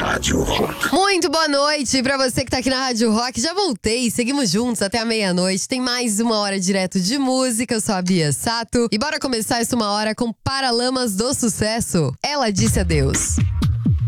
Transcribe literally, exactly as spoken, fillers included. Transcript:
Rádio Rock. Muito boa noite pra você que tá aqui na Rádio Rock. Já voltei, seguimos juntos até a meia-noite. Tem mais uma hora direto de música. Eu sou a Bia Sato. E bora começar essa uma hora com Paralamas do Sucesso. Ela disse adeus.